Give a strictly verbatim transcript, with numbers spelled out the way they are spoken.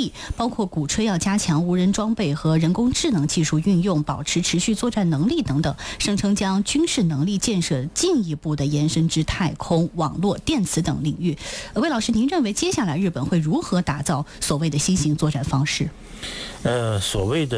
力，包括鼓吹要加强无人装备和人工智能技术运用，保持持续作战能力等等，声称将军事能力建设进一步的延伸至太空、网络、电磁等领域。魏老师，您认为接下来日本会如何打造所谓的新型作战方式？ 呃，所谓的